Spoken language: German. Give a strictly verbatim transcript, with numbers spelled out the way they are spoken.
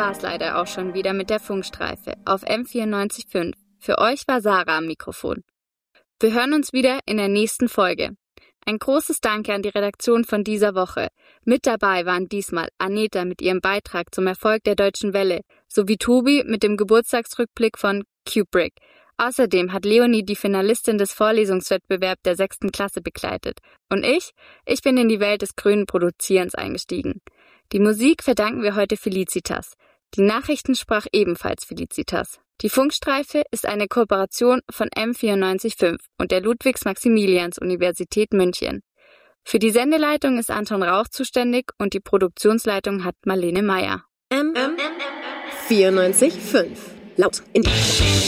war's leider auch schon wieder mit der Funkstreife auf M vierundneunzig Komma fünf. Für euch war Sarah am Mikrofon. Wir hören uns wieder in der nächsten Folge. Ein großes Danke an die Redaktion von dieser Woche. Mit dabei waren diesmal Aneta mit ihrem Beitrag zum Erfolg der Deutschen Welle sowie Tobi mit dem Geburtstagsrückblick von Kubrick. Außerdem hat Leonie die Finalistin des Vorlesungswettbewerbs der sechsten Klasse begleitet. Und ich? Ich bin in die Welt des grünen Produzierens eingestiegen. Die Musik verdanken wir heute Felicitas. Die Nachrichten sprach ebenfalls Felicitas. Die Funkstreife ist eine Kooperation von M vierundneunzig Komma fünf und der Ludwigs-Maximilians-Universität München. Für die Sendeleitung ist Anton Rauch zuständig und die Produktionsleitung hat Marlene Meyer. M vierundneunzig Komma fünf. Laut in die